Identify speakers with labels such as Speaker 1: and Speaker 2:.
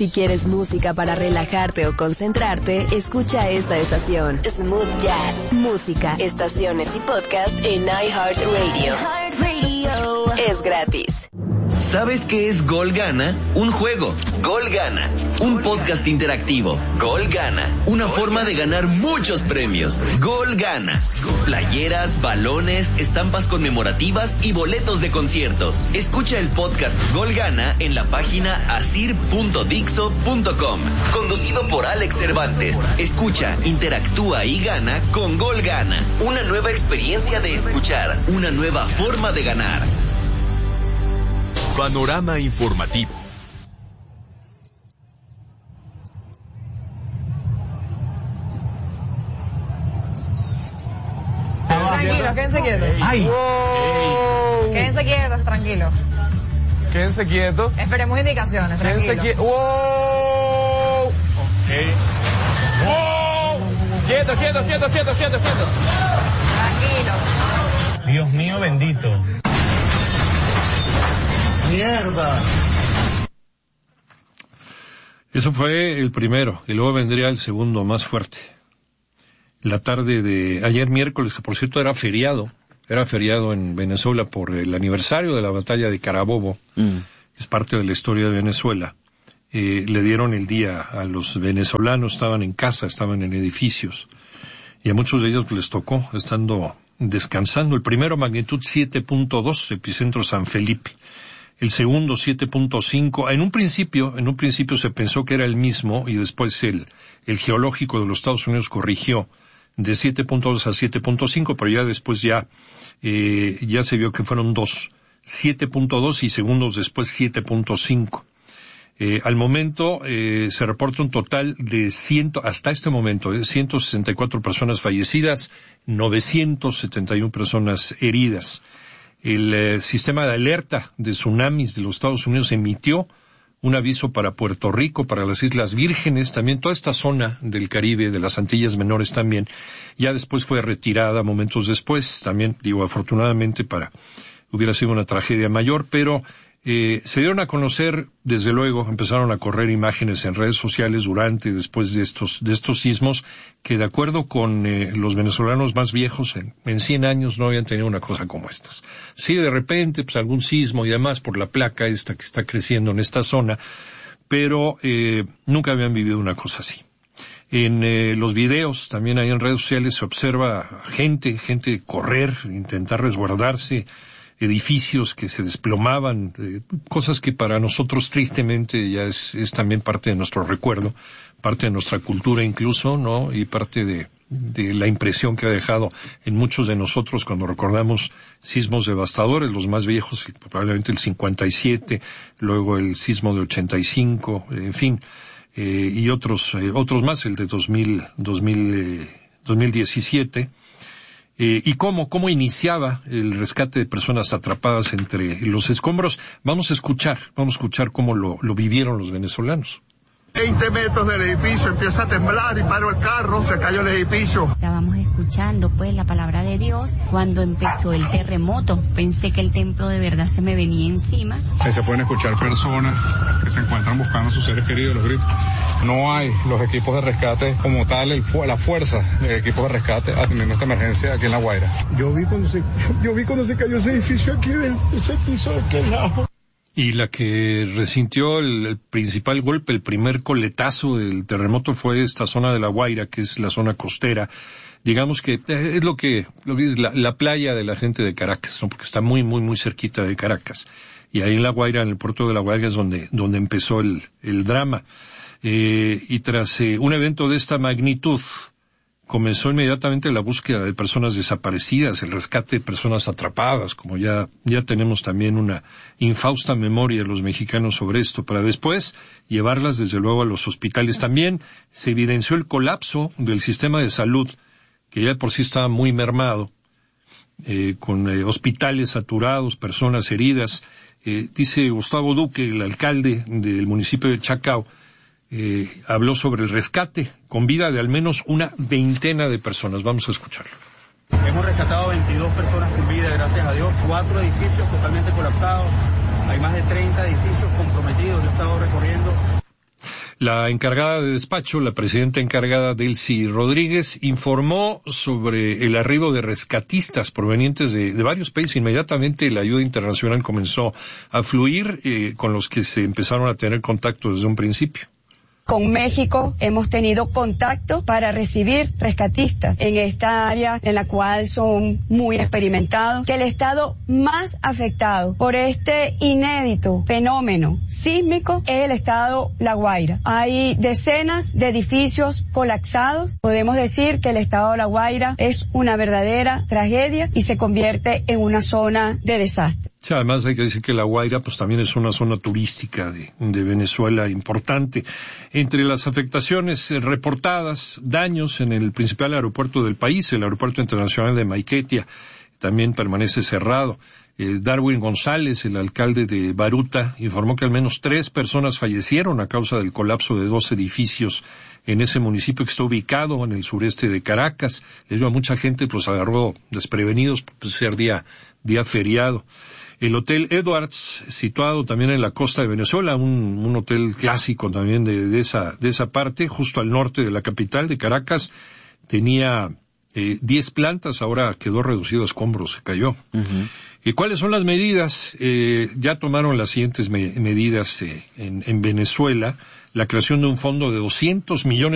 Speaker 1: Si quieres música para relajarte o concentrarte, escucha esta estación. Smooth Jazz. Música, estaciones y podcast en iHeartRadio. Es gratis.
Speaker 2: ¿Sabes qué es Gol Gana? Un juego. Gol Gana. Un podcast interactivo. Gol Gana. Una forma de ganar muchos premios. Gol Gana. Playeras, balones, estampas conmemorativas y boletos de conciertos. Escucha el podcast Gol Gana en la página asir.dixo.com. Conducido por Alex Cervantes. Escucha, interactúa y gana con Gol Gana. Una nueva experiencia de escuchar. Una nueva forma de ganar.
Speaker 3: Panorama informativo.
Speaker 4: Tranquilos, quédense quietos.
Speaker 5: ¡Ay!
Speaker 4: Quédense quietos, tranquilos.
Speaker 5: Quédense quietos.
Speaker 4: Esperemos indicaciones,
Speaker 5: Quédense
Speaker 4: tranquilos.
Speaker 5: quietos. ¡Wow! Ok. ¡Wow! Quietos.
Speaker 4: Tranquilos.
Speaker 6: Dios mío bendito. ¡Mierda!
Speaker 7: Eso fue el primero, y luego vendría el segundo, más fuerte. La tarde de ayer miércoles, que por cierto era feriado en Venezuela por el aniversario de la batalla de Carabobo, es parte de la historia de Venezuela. Le dieron el día a los venezolanos, estaban en casa, estaban en edificios, y a muchos de ellos les tocó, estando descansando. El primero, magnitud 7.2, epicentro San Felipe. El segundo 7.5, en un principio se pensó que era el mismo, y después el geológico de los Estados Unidos corrigió de 7.2 a 7.5, pero ya después ya se vio que fueron dos, 7.2 y segundos después 7.5. Al momento se reporta un total de hasta este momento, 164 personas fallecidas, 971 personas heridas. El sistema de alerta de tsunamis de los Estados Unidos emitió un aviso para Puerto Rico, para las Islas Vírgenes, también toda esta zona del Caribe, de las Antillas Menores también. Ya después fue retirada momentos después, también, afortunadamente hubiera sido una tragedia mayor, pero se dieron a conocer, desde luego, empezaron a correr imágenes en redes sociales durante y después de estos sismos, que de acuerdo con los venezolanos más viejos, en 100 años no habían tenido una cosa como estas. Sí, de repente, pues algún sismo y demás por la placa esta que está creciendo en esta zona, pero nunca habían vivido una cosa así. En los videos, también ahí en redes sociales, se observa gente correr, intentar resguardarse, edificios que se desplomaban, cosas que para nosotros tristemente ya es también parte de nuestro recuerdo, parte de nuestra cultura incluso, ¿no? Y parte de la impresión que ha dejado en muchos de nosotros cuando recordamos sismos devastadores, los más viejos, probablemente el 57, luego el sismo de 85, en fin, y otros más, el de 2017. Y cómo iniciaba el rescate de personas atrapadas entre los escombros. Vamos a escuchar cómo lo vivieron los venezolanos.
Speaker 8: 20 metros del edificio, empieza a temblar y paró el carro, se cayó el edificio.
Speaker 9: Estábamos escuchando pues la palabra de Dios cuando empezó el terremoto. Pensé que el templo de verdad se me venía encima.
Speaker 10: Se pueden escuchar personas que se encuentran buscando a sus seres queridos, los gritos. No hay los equipos de rescate como tal, la fuerza de equipos de rescate atendiendo esta emergencia aquí en La Guaira.
Speaker 8: Yo vi cuando se cayó ese edificio aquí ese piso de aquel lado.
Speaker 7: Y la que resintió el principal golpe, el primer coletazo del terremoto fue esta zona de La Guaira, que es la zona costera. Digamos que es lo que es la playa de la gente de Caracas, ¿no? Porque está muy, muy, muy cerquita de Caracas. Y ahí en La Guaira, en el puerto de La Guaira, es donde empezó el drama. Y tras un evento de esta magnitud, comenzó inmediatamente la búsqueda de personas desaparecidas, el rescate de personas atrapadas, como ya tenemos también una infausta memoria de los mexicanos sobre esto, para después llevarlas desde luego a los hospitales. También se evidenció el colapso del sistema de salud, que ya de por sí estaba muy mermado, con hospitales saturados, personas heridas. Dice Gustavo Duque, el alcalde del municipio de Chacao, habló sobre el rescate con vida de al menos una veintena de personas. Vamos a escucharlo.
Speaker 6: Hemos rescatado 22 personas con vida, gracias a Dios, 4 edificios totalmente colapsados, hay más de 30 edificios comprometidos, yo he estado recorriendo.
Speaker 7: La encargada de despacho, la presidenta encargada Delcy Rodríguez, informó sobre el arribo de rescatistas provenientes de varios países. Inmediatamente la ayuda internacional comenzó a fluir, con los que se empezaron a tener contacto desde un principio.
Speaker 3: Con México hemos tenido contacto para recibir rescatistas en esta área en la cual son muy experimentados, que el estado más afectado por este inédito fenómeno sísmico es el estado La Guaira. Hay decenas de edificios colapsados. Podemos decir que el estado La Guaira es una verdadera tragedia y se convierte en una zona de desastre.
Speaker 7: Sí, además hay que decir que La Guaira pues también es una zona turística de Venezuela importante. Entre las afectaciones reportadas, daños en el principal aeropuerto del país, el Aeropuerto Internacional de Maiquetía, también permanece cerrado. Darwin González, el alcalde de Baruta, informó que al menos 3 personas fallecieron a causa del colapso de 2 edificios en ese municipio que está ubicado en el sureste de Caracas. Ello a mucha gente pues agarró desprevenidos por ser día feriado. El Hotel Edwards, situado también en la costa de Venezuela, un hotel clásico también de esa parte, justo al norte de la capital de Caracas, tenía 10 plantas, ahora quedó reducido a escombros, se cayó. Uh-huh. ¿Y cuáles son las medidas? Ya tomaron las siguientes medidas en Venezuela: la creación de un fondo de 200 millones